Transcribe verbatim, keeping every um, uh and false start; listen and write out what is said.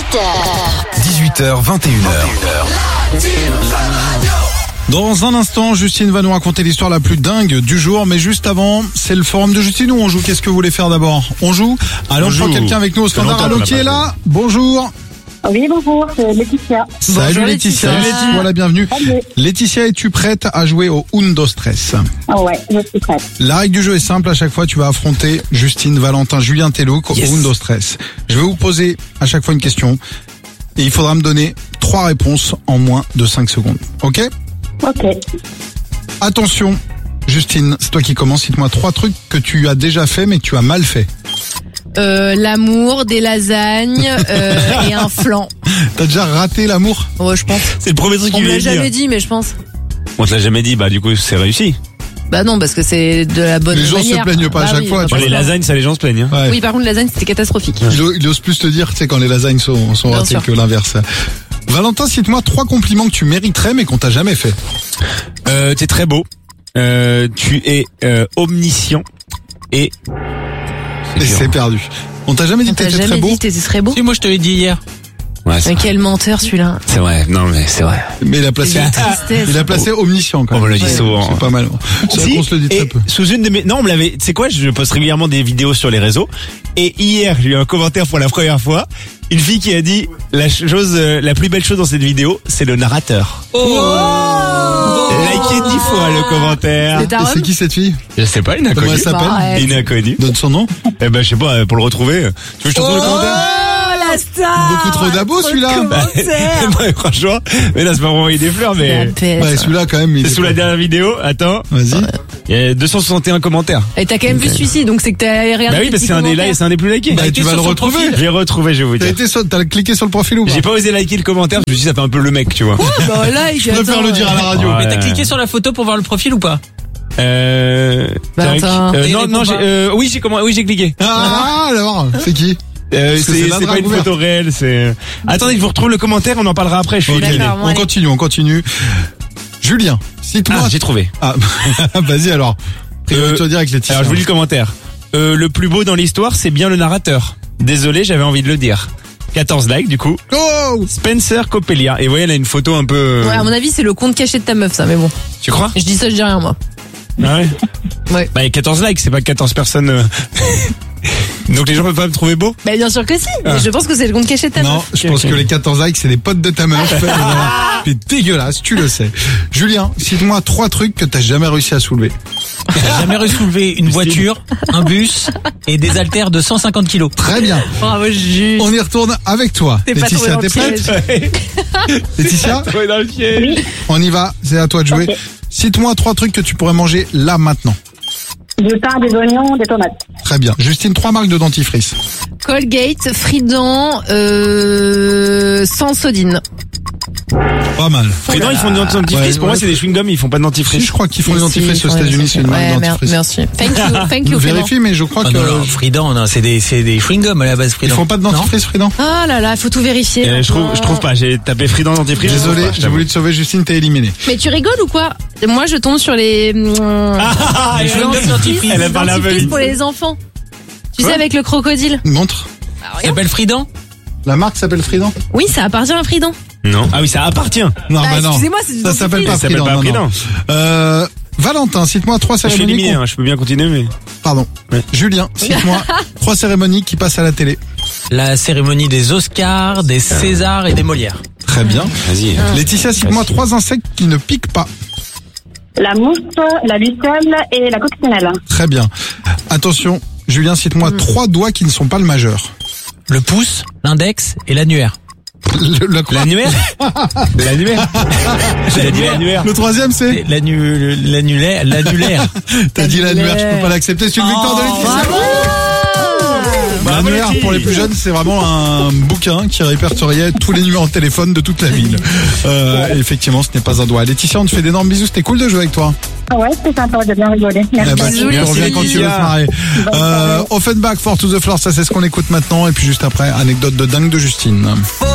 dix-huit heures. dix-huit heures, vingt et une heures. Dans un instant, Justine va nous raconter l'histoire la plus dingue du jour. Mais juste avant, c'est le forum de Justine où on joue. Qu'est-ce que vous voulez faire d'abord? On joue? Allez, on, on prend joue. quelqu'un avec nous au standard. Allô, qui est là? Bonjour. Oui, bonjour, c'est Laetitia. Salut Bonjour, Laetitia. Laetitia. Voilà, bienvenue. Salut. Laetitia, es-tu prête à jouer au Undo Stress? Oh ouais, je suis prête. La règle du jeu est simple. À chaque fois, tu vas affronter Justine, Valentin, Julien Telouk au yes. Undo Stress. Je vais vous poser à chaque fois une question. Et il faudra me donner trois réponses en moins de cinq secondes. Ok? Ok. Attention, Justine, c'est toi qui commence. Cite-moi trois trucs que tu as déjà fait mais que tu as mal fait. Euh, l'amour, des lasagnes euh, et un flan. T'as déjà raté l'amour? Ouais, je pense. C'est le premier truc On qu'il me l'a voulait dire. jamais dit, mais je pense. On te l'a jamais dit, bah du coup c'est réussi. Bah non, parce que c'est de la bonne Les gens manière. se plaignent pas bah à chaque oui, fois. bah Tu Bon, vois. les lasagnes, ça les gens se plaignent. Hein. Ouais. Oui, par contre, lasagne, c'était catastrophique. Il, ose, il ose plus te dire, tu sais, quand les lasagnes sont, sont Bien ratées sûr. que l'inverse. Valentin, cite-moi trois compliments que tu mériterais mais qu'on t'a jamais fait. Euh, t'es très beau. Euh, tu es euh, omniscient et. Et dur. c'est perdu. On t'a jamais dit On que t'a t'étais très jamais beau? dit que t'étais très beau? Si, moi je te l'ai dit hier. Ouais, c'est Mais vrai. quel menteur celui-là. C'est vrai. Non mais c'est vrai. Mais il a placé, Quelle tristesse. il a placé omniscient quand On même. me le dit Ouais, souvent. C'est pas mal. C'est vrai Si, qu'on se le dit et très peu. Sous une de mes, non, on me l'avait. C'est quoi? Je poste régulièrement des vidéos sur les réseaux. Et hier, j'ai eu un commentaire pour la première fois. Une fille qui a dit la chose, euh, la plus belle chose dans cette vidéo, c'est le narrateur. Likez dix fois le commentaire. C'est ta Et robe? c'est qui cette fille? Je sais pas, une Comment inconnue. elle s'appelle? Bah, arrête. Une inconnue. Donne son nom. Eh ben, je sais pas, pour le retrouver. Tu veux que je te retrouve le commentaire? Oh, la star! Beaucoup trop d'abos, celui-là. Commentaire. Non, mais franchement, mais là, c'est pas pour envoyer des fleurs, La mais. peste. Ouais, celui-là quand même. il C'est est sous la pas- dernière vidéo. Attends. Vas-y. Il y a deux cent soixante et un commentaires. Et t'as quand même vu celui-ci, donc c'est que t'as regardé. Bah oui, les parce que petits c'est un des commentaires. likes, c'est un des plus likés. Bah, tu été vas sur le son retrouver. profil. Je vais retrouver, je vais vous T'as dire. été sur, t'as cliqué sur le profil ou pas? J'ai pas osé liker le commentaire, je me suis dit, ça fait un peu le mec, tu vois. Bah là, Je préfère le dire à la radio. Ouais. Mais t'as cliqué sur la photo pour voir le profil ou pas? Euh, Valentin. tac. Euh, Il non, répond non, j'ai, pas. euh, oui, j'ai comment, oui, j'ai cliqué. Ah, alors, c'est qui? Euh, Parce que c'est, c'est c'est la pas drague une ouverte. photo réelle, c'est, attendez, je vous retrouve le commentaire, on en parlera après, je suis Ok, D'accord, étonné. bon, on allez. continue, on continue. Julien, cite-moi. Ah, j'ai trouvé. Ah, vas-y alors. Priorité Euh, direct, Laetitia. Alors, je vous lis le commentaire. Euh, le plus beau dans l'histoire, c'est bien le narrateur. Désolé, j'avais envie de le dire. quatorze likes, du coup. Oh! Spencer Coppelia. Et vous voyez, elle a une photo un peu, Ouais, à mon avis, c'est le compte caché de ta meuf, ça, mais bon. tu crois? Je dis ça, je dis rien, moi. Ah ouais? Ouais. Bah, il y a quatorze likes, c'est pas quatorze personnes, euh. Donc les gens peuvent pas me trouver beau? Bah, bien sûr que si. Ah. Mais je pense que c'est le compte caché de ta Non, meuf. je pense ok. que les quatorze likes, c'est les potes de ta meuf. C'est dégueulasse, tu le sais. Julien, cite-moi trois trucs que t'as jamais réussi à soulever. J'ai jamais soulevé une voiture, un bus et des haltères de cent cinquante kilos. Très bien. Bravo, Jules. On y retourne avec toi. T'es pas Laetitia, tombé t'es dans le prête? piège. Laetitia, Ouais, dans le pied. on y va, c'est à toi de jouer. Ok. Cite-moi trois trucs que tu pourrais manger là maintenant. Du pain, des oignons, des tomates. Très bien. Justine, trois marques de dentifrice. Colgate, Fridan, euh, sans sodine. Pas mal. Frident, ils font du dentifrice. Ouais, Pour moi, ouais. c'est des chewing-gums, ils font pas de Si, dentifrice. je crois qu'ils font Si, les dentifrices si, aux ils font les États-Unis, c'est une marque Ouais, de mer- dentifrice. merci. Thank you, thank you, Clément. Vérifie, mais je crois Ah que non, non, Fridan, non, c'est des, c'est des chewing-gums à la base, Fridan. ils font pas de Non. dentifrice, Fridan. Ah là là, faut tout vérifier. Euh, je trouve, maintenant. je trouve pas. J'ai tapé Frident dentifrice. je trouve Désolé, pas, je j'ai t'avoue. voulu te sauver, Justine, t'es éliminé. Mais tu rigoles ou quoi? Moi, je tombe sur les, euh, Ah, Les elle chewing-gums aime- dentifrice. Elle a parlé un peu dentifrices vite. pour les enfants. Tu Quoi sais, avec le crocodile. Montre. Ça s'appelle Fridan? La marque s'appelle Fridan? Oui, ça appartient à Fridan. Non. Ah oui, ça appartient. Non, Bah, bah non. excusez-moi, c'est du Ça s'appelle pas Ça s'appelle Fridan. pas non, non. Frident. Euh, Valentin, cite-moi trois Je suis cérémonies. éliminé, qu'on- hein, je peux bien continuer, mais. Pardon. Ouais. Julien, cite-moi trois cérémonies qui passent à la télé. La cérémonie des Oscars, des Césars et des Molières. Très bien. Vas-y. Laetitia, cite-moi trois insectes qui ne piquent pas. La mouche, la lucelle et la coccinelle. Très bien. Attention, Julien, cite-moi trois doigts qui ne sont pas le majeur. Le pouce, l'index et l'annuaire. Le, le quoi L'annuaire? L'annuaire? J'ai dit l'annuaire. Le troisième, c'est Et l'annu- L'annulaire, l'annulaire. T'as dit l'annuaire, je peux pas l'accepter. C'est une victoire de Laetitia. Bravo, L'annuaire, les filles. pour les plus jeunes, c'est vraiment un bouquin qui répertoriait tous les numéros de téléphone de toute la ville. Euh, et effectivement, ce n'est pas un doigt. Laetitia, on te fait d'énormes bisous. C'était cool de jouer avec toi. Ah ouais, c'est sympa, j'ai bien rigolé. Eh Merci. ben, Bisous, tu les reviens filles. quand tu veux te marrer. Euh, Offenbach, For to the Floor, ça c'est ce qu'on écoute maintenant. Et puis juste après, anecdote de dingue de Justine.